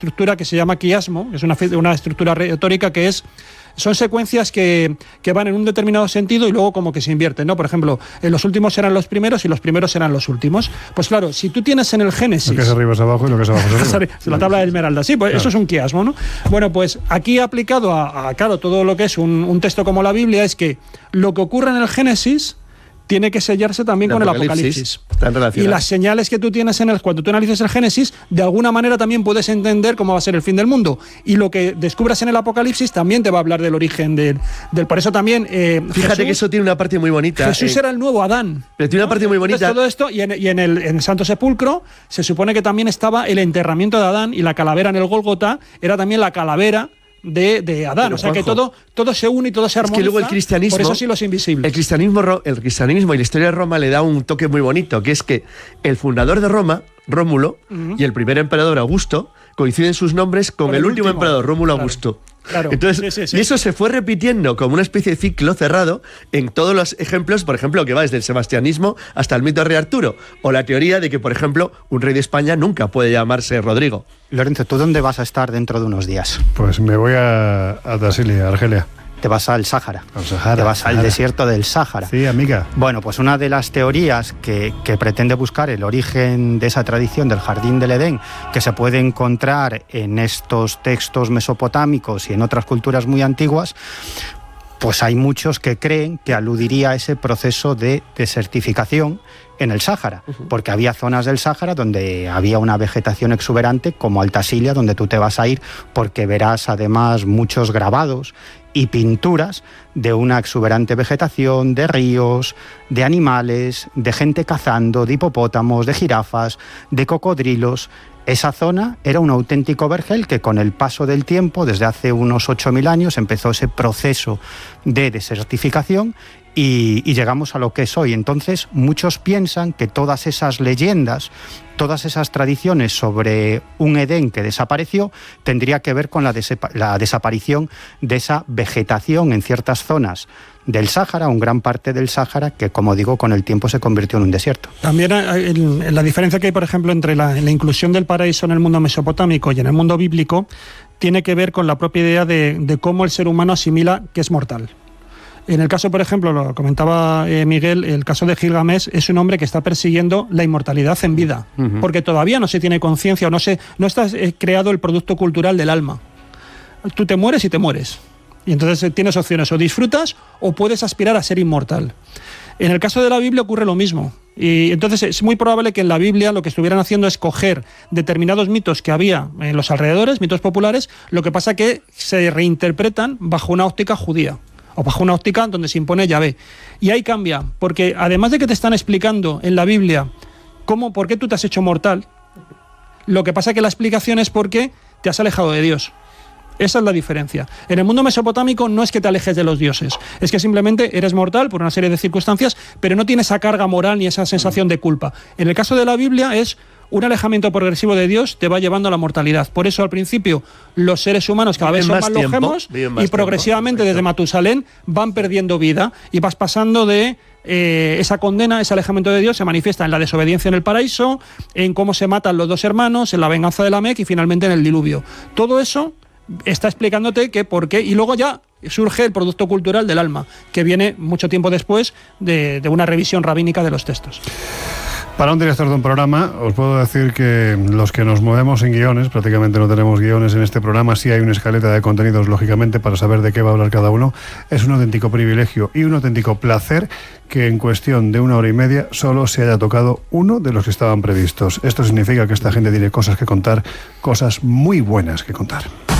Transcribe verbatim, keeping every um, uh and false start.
estructura que se llama quiasmo, es una, una estructura retórica que es... Son secuencias que, que van en un determinado sentido y luego como que se invierten, ¿no? Por ejemplo, en los últimos serán los primeros y los primeros serán los últimos. Pues claro, si tú tienes en el Génesis... Lo que es arriba es abajo y lo que es abajo es arriba. La tabla de Esmeralda, sí, pues claro. Eso es un quiasmo, ¿no? Bueno, pues aquí aplicado a, a claro, todo lo que es un, un texto como la Biblia es que lo que ocurre en el Génesis tiene que sellarse también el con Apocalipsis. el Apocalipsis. Y las señales que tú tienes en el... Cuando tú analices el Génesis, de alguna manera también puedes entender cómo va a ser el fin del mundo. Y lo que descubras en el Apocalipsis también te va a hablar del origen del... del por eso también... Eh, Fíjate Jesús, que eso tiene una parte muy bonita. Jesús eh, era el nuevo Adán. Pero tiene una parte muy bonita. Entonces, todo esto, y en, y en el en Santo Sepulcro se supone que también estaba el enterramiento de Adán, y la calavera en el Gólgota era también la calavera De, de Adán, pero, o sea, Juanjo, que todo, todo se une y todo se armoniza. Es que luego el cristianismo, por eso sí los invisibles. El cristianismo, el cristianismo y la historia de Roma le da un toque muy bonito, que es que el fundador de Roma, Rómulo, uh-huh. y el primer emperador, Augusto, coinciden sus nombres con, con el, el último, último emperador, Rómulo claro. Augusto. Claro. Entonces, sí, sí, sí. Y eso se fue repitiendo como una especie de ciclo cerrado en todos los ejemplos, por ejemplo, que va desde el sebastianismo hasta el mito de Rey Arturo, o la teoría de que, por ejemplo, un rey de España nunca puede llamarse Rodrigo. Lorenzo, ¿tú dónde vas a estar dentro de unos días? Pues me voy a, a Brasilia, Argelia. Te vas al Sáhara. Al Sahara. Te vas Sahara. al desierto del Sáhara. Sí, amiga. Bueno, pues una de las teorías que, que pretende buscar el origen de esa tradición del Jardín del Edén, que se puede encontrar en estos textos mesopotámicos y en otras culturas muy antiguas, pues hay muchos que creen que aludiría a ese proceso de desertificación en el Sáhara, uh-huh. porque había zonas del Sáhara donde había una vegetación exuberante, como Altasilia, donde tú te vas a ir, porque verás además muchos grabados y pinturas de una exuberante vegetación, de ríos, de animales, de gente cazando, de hipopótamos, de jirafas, de cocodrilos. Esa zona era un auténtico vergel que con el paso del tiempo, desde hace unos ocho mil años, empezó ese proceso de desertificación y, y llegamos a lo que es hoy. Entonces, muchos piensan que todas esas leyendas, todas esas tradiciones sobre un Edén que desapareció, tendría que ver con la, desepa- la desaparición de esa vegetación en ciertas zonas del Sáhara, un gran parte del Sáhara, que, como digo, con el tiempo se convirtió en un desierto. También el, la diferencia que hay, por ejemplo, entre la, la inclusión del paraíso en el mundo mesopotámico y en el mundo bíblico, tiene que ver con la propia idea de, de cómo el ser humano asimila que es mortal. En el caso, por ejemplo, lo comentaba eh, Miguel, el caso de Gilgamesh es un hombre que está persiguiendo la inmortalidad en vida, uh-huh. porque todavía no se tiene conciencia o no, se, no está eh, creado el producto cultural del alma. Tú te mueres y te mueres. Y entonces eh, tienes opciones, o disfrutas o puedes aspirar a ser inmortal. En el caso de la Biblia ocurre lo mismo. Y entonces es muy probable que en la Biblia lo que estuvieran haciendo es coger determinados mitos que había en los alrededores, mitos populares, lo que pasa que se reinterpretan bajo una óptica judía, o bajo una óptica donde se impone Yahvé. Y ahí cambia, porque además de que te están explicando en la Biblia cómo, por qué tú te has hecho mortal, lo que pasa que la explicación es porque te has alejado de Dios. Esa es la diferencia. En el mundo mesopotámico no es que te alejes de los dioses, es que simplemente eres mortal por una serie de circunstancias, pero no tienes esa carga moral ni esa sensación de culpa. En el caso de la Biblia es un alejamiento progresivo de Dios te va llevando a la mortalidad. Por eso al principio los seres humanos cada vez son más longevos y progresivamente desde Matusalén van perdiendo vida y vas pasando de eh, esa condena, ese alejamiento de Dios se manifiesta en la desobediencia en el paraíso, en cómo se matan los dos hermanos, en la venganza de Lamec y finalmente en el diluvio. Todo eso está explicándote que por qué, y luego ya surge el producto cultural del alma, que viene mucho tiempo después de, de una revisión rabínica de los textos. Para un director de un programa, os puedo decir que los que nos movemos en guiones, prácticamente no tenemos guiones en este programa, sí hay una escaleta de contenidos, lógicamente, para saber de qué va a hablar cada uno. Es un auténtico privilegio y un auténtico placer que en cuestión de una hora y media solo se haya tocado uno de los que estaban previstos. Esto significa que esta gente tiene cosas que contar, cosas muy buenas que contar.